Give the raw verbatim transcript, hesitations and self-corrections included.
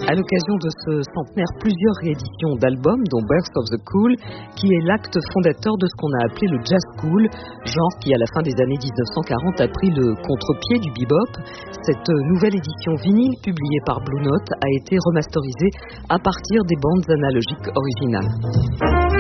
À l'occasion de ce centenaire, plusieurs rééditions d'albums, dont Birth of the Cool, qui est l'acte fondateur de ce qu'on a appelé le jazz cool, genre qui à la fin des années dix-neuf cent quarante a pris le contre-pied du bebop. Cette nouvelle édition vinyle, publiée par Blue Note, a été remasterisée à partir des bandes analogiques originales.